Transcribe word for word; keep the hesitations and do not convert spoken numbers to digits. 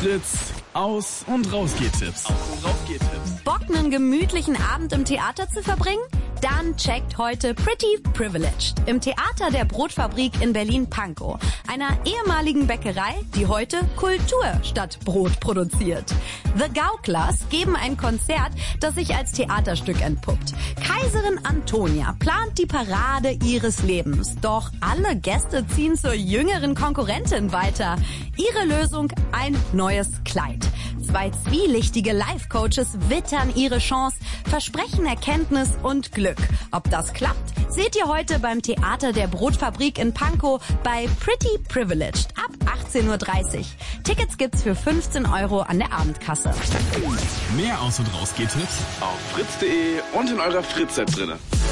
Fritz, Aus- und Rausgehtipps. Aus- und Rausgehtipps. Bock, einen gemütlichen Abend im Theater zu verbringen? Dann checkt heute Pretty Privileged im Theater der Brotfabrik in Berlin-Pankow, einer ehemaligen Bäckerei, die heute Kultur statt Brot produziert. The Gauklers geben ein Konzert, das sich als Theaterstück entpuppt. Kaiserin Antonia plant die Parade ihres Lebens, doch alle Gäste ziehen zur jüngeren Konkurrentin weiter. Ihre Lösung: ein neues Kleid. Zwei zwielichtige Life-Coaches wittern ihre Chance, versprechen Erkenntnis und Glück. Ob das klappt, seht ihr heute beim Theater der Brotfabrik in Pankow bei Pretty Privileged ab achtzehn Uhr dreißig. Tickets gibt's für fünfzehn Euro an der Abendkasse. Mehr Aus- und Rausgehtipps auf fritz punkt de und in eurer Fritz-App drinne.